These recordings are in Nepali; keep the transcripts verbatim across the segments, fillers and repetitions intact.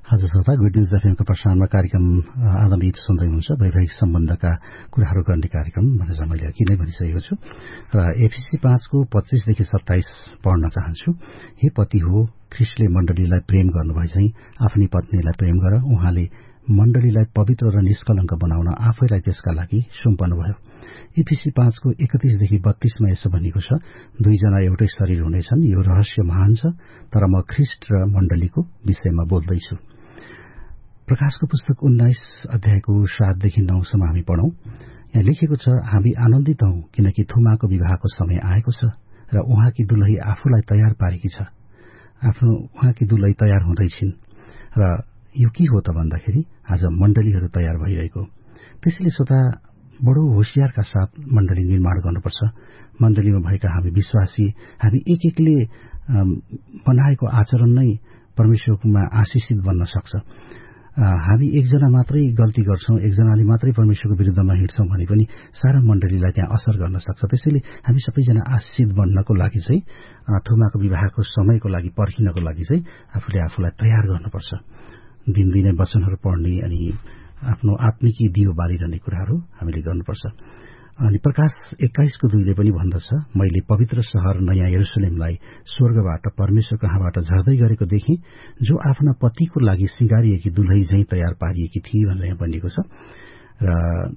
हजुर श्रोता, गुड न्युज एफएमको प्रसारणमा कार्यक्रम आदमित सुन्दै हुनुहुन्छ। वैवाहिक सम्बन्धका कुराहरू गर्ने कार्यक्रम भनेर मैले अघि नै भनिसकेको छु र एफएसी पाँचको पच्चीसदेखि सत्ताइस पढ्न चाहन्छु। हे पति हो, ख्रिस्टले मण्डलीलाई प्रेम गर्नुभए चाहिँ आफ्नै पत्नीलाई प्रेम गर। उहाँले मण्डलीलाई पवित्र र निष्कलङ्क बनाउन आफैलाई त्यसका लागि सुम्पनुभयो। एफएसी पाँचको एकतीसदेखि बत्तीसमा यसो भनिएको छ, दुईजना एउटै शरीर हुनेछन्। यो रहस्य महान छ, तर म ख्रिस्ट र मण्डलीको विषयमा बोल्दैछु। प्रकाशको पुस्तक उन्नाइस अध्यायको सातदेखि नौसम्म हामी पढौं। यहाँ लेखेको छ, हामी आनन्दित हौं किनकि थोमाको विवाहको समय आएको छ र उहाँकी दुलही आफूलाई तयार पारेकी छ। आफ्नो उहाँकी दुलही तयार हुँदैछिन् र यो के हो त भन्दाखेरि आज मण्डलीहरू तयार भइरहेको। त्यसैले श्रोता, बडो होशियारका साथ मण्डली निर्माण गर्नुपर्छ। मण्डलीमा भएका हामी विश्वासी, हामी एक एकले बनाएको आचरण नै परमेश्वरमा आशिषित बन्न सक्छ। हामी एकजना मात्रै गल्ती गर्छौं, एकजनाले मात्रै परमेश्वरको विरुद्धमा हिँड्छौं भने पनि सारा मण्डलीलाई त्यहाँ असर गर्न सक्छ। त्यसैले हामी सबैजना आशिषित बन्नको लागि चाहिँ थोमाको विवाहको समयको लागि पर्खिनको लागि चाहिँ आफूले आफूलाई तयार गर्नुपर्छ। दिनदिनै वचनहरू पढ्ने अनि आफ्नो आत्मिकी दियो बालिरहने कुराहरू हामीले गर्नुपर्छ। अनि प्रकाश एक्काइसको दुईले पनि भन्दछ, मैले पवित्र शहर नयाँ यरुसलेमलाई स्वर्गबाट परमेश्वर कहाँबाट झर्दै गरेको देखेँ, जो आफ्ना पतिको लागि सिंगारिएकी दुलही झैं तयार पारिएकी थिए भनेर यहाँ भनिएको छ। र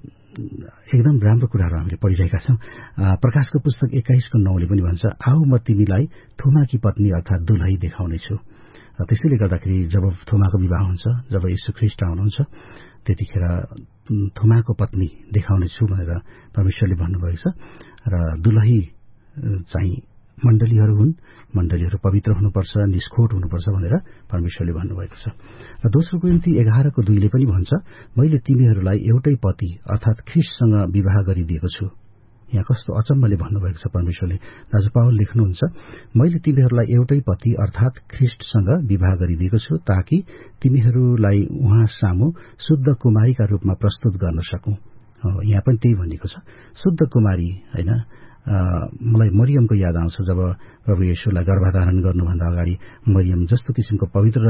एकदम राम्रो कुराहरू हामीले पढिरहेका छौं। प्रकाशको पुस्तक एक्काइसको नौले पनि भन्छ, आऊ म तिमीलाई थोमाकी पत्नी अर्थात दुलही देखाउनेछु। र त्यसैले गर्दाखेरि जब थोमाको विवाह हुन्छ, जब यीशु ख्रीष्ट आउनुहुन्छ, त्यतिखेर थोमाको पत्नी देखाउनेछु भनेर परमेश्वरले भन्नुभएको छ। र दुलही चाहिँ मण्डलीहरू हुन्, मण्डलीहरू पवित्र हुनुपर्छ, निष्खोट हुनुपर्छ भनेर परमेश्वरले भन्नुभएको छ। र दोस्रो कोरिन्थी एघारको दुईले पनि भन्छ, मैले तिमीहरूलाई एउटै पति अर्थात ख्रीष्टसँग विवाह गरिदिएको छु। यहाँ कस्तो अचम्मले भन्नुभएको छ परमेश्वरले। दाजु पावल लेख्नुहुन्छ, मैले तिमीहरूलाई एउटै पति अर्थात ख्रीष्टसँग विवाह गरिदिएको छु ताकि तिमीहरूलाई उहाँ सामु शुद्ध कुमारीका रूपमा प्रस्तुत गर्न सकौं। यहाँ पनि त्यही भनेको छ, शुद्ध कुमारी होइन। मलाई मरियमको याद आउँछ, जब प्रभु येशूलाई गर्भधारण गर्नुभन्दा अगाडि मरियम जस्तो किसिमको पवित्र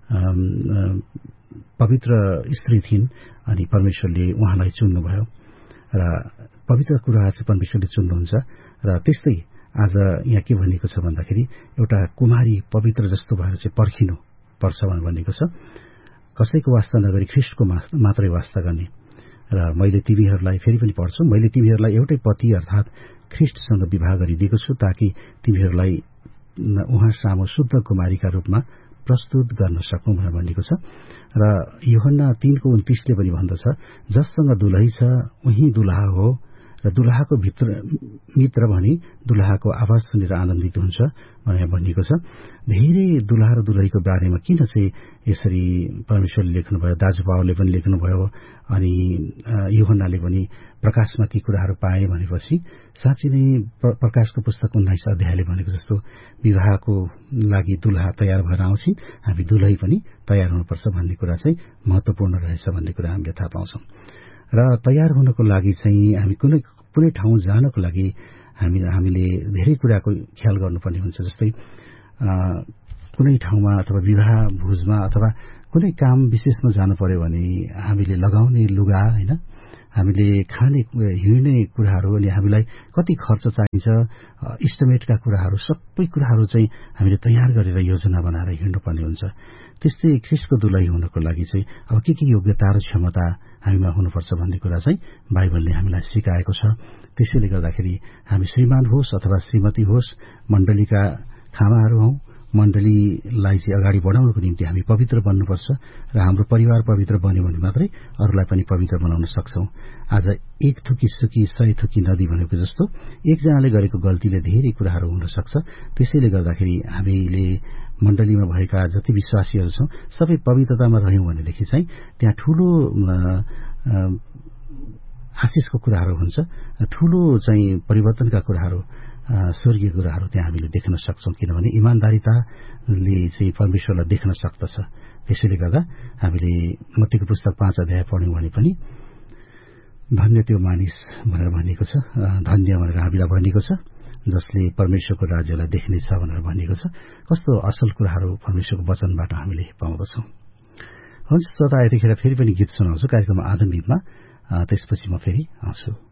पवित्र स्त्री थिइन् अनि परमेश्वरले उहाँलाई चुन्नुभयो र पवित्र कुराहरू चाहिँ परमेश्वरले चुन्नुहुन्छ। र त्यस्तै आज यहाँ के भनिएको छ भन्दाखेरि एउटा कुमारी पवित्र जस्तो भएर चाहिँ पर्खिनु पर्छ भनेर भनिएको छ। कसैको वास्ता नगरी ख्रीष्टको मात्रै वास्ता गर्ने। र मैले तिमीहरूलाई फेरि पनि पढ्छु, मैले तिमीहरूलाई एउटै पति अर्थात ख्रीष्टसँग विवाह गरिदिएको छु ताकि तिमीहरूलाई उहाँ सामु शुद्ध कुमारीका रूपमा प्रस्तुत गर्न सकौं भनेर भनिएको छ। र यूहन्ना तीनको उन्तीसले पनि भन्दछ, जससँग दुलही छ उही दुलहा हो र दुलहाको भित्र मित्र भनी दुलहाको आवाज सुनेर आनन्दित हुन्छ भनेर भनिएको छ। धेरै दुलहा र दुलहीको बारेमा किन चाहिँ यसरी परमेश्वरले लेख्नुभयो, दाजु बाबुले पनि लेख्नुभयो अनि यूहन्नाले पनि प्रकाशमा ती कुराहरू पाए भनेपछि साँच्चै नै प्रकाशको पुस्तक उन्नाइस अध्यायले भनेको जस्तो विवाहको लागि दुलहा तयार भएर आउँछिन्, हामी दुलही पनि तयार हुनुपर्छ भन्ने कुरा चाहिँ महत्वपूर्ण रहेछ भन्ने कुरा हामीले थाहा पाउँछौं। र तयार हुनको लागि चाहिँ हामी कुनै कुनै ठाउँ जानको लागि हामी हामीले धेरै कुराको ख्याल गर्नुपर्ने हुन्छ। जस्तै कुनै ठाउँमा अथवा विवाह भोजमा अथवा कुनै काम विशेषमा जानु पर्यो भने हामीले लगाउने लुगा होइन, हामीले खाने हिँड्ने कुराहरू अनि हामीलाई कति खर्च चाहिन्छ, इस्टिमेटका कुराहरू सबै कुराहरू चाहिँ हामीले तयार गरेर योजना बनाएर हिँड्नुपर्ने हुन्छ। त्यस्तै ख्रीष्टको दुलही हुनको लागि चाहिँ अब के के योग्यता र क्षमता हामीमा हुनुपर्छ भन्ने कुरा चाहिँ बाइबलले हामीलाई सिकाएको छ। त्यसैले गर्दाखेरि हामी श्रीमान होस् अथवा श्रीमती होस्, मण्डलीका खामाहरू हौं, मण्डलीलाई चाहिँ अगाडि बढाउनको निम्ति हामी पवित्र बन्नुपर्छ र हाम्रो परिवार पवित्र बन्यो भने मात्रै अरूलाई पनि पवित्र बनाउन सक्छौं। आज एक थुकी सुकी सय थुकी नदी भनेको जस्तो एकजनाले गरेको गल्तीले धेरै कुराहरू हुन सक्छ। त्यसैले गर्दाखेरि हामीले मण्डलीमा भएका जति विश्वासीहरू छौं सबै पवित्रतामा रह्यौं भनेदेखि चाहिँ त्यहाँ ठूलो आशिषको कुराहरू हुन्छ, ठूलो चाहिँ परिवर्तनका कुराहरू, स्वर्गीय कुराहरू त्यहाँ हामीले देख्न सक्छौं। किनभने इमान्दारिताले चाहिँ परमेश्वरलाई देख्न सक्दछ। त्यसैले गर्दा हामीले मत्तीको पुस्तक पाँच अध्याय पढ्यौं भने पनि धन्य त्यो मानिस भनेर भनिएको छ, धन्य भनेर हामीलाई भनिएको छ जसले परमेश्वरको राज्यलाई देख्नेछ भनेर भनिएको छ। कस्तो असल कुराहरू परमेश्वरको वचनबाट हामीले पाउँदछौं। हुन्छ श्रोता, यतिखेर फेरि पनि गीत सुनाउँछु कार्यक्रम आदम गीतमा। त्यसपछि म फेरि आउँछु।